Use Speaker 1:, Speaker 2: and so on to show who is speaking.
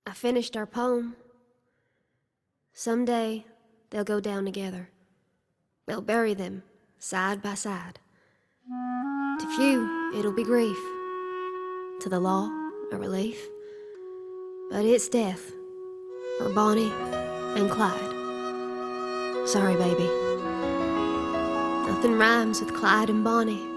Speaker 1: I finished our poem. Someday they'll go down together. They'll bury them side by side. To few, it'll be grief. To the law, a relief. But it's death for Bonnie and Clyde. Sorry, baby. Nothing rhymes with Clyde and Bonnie.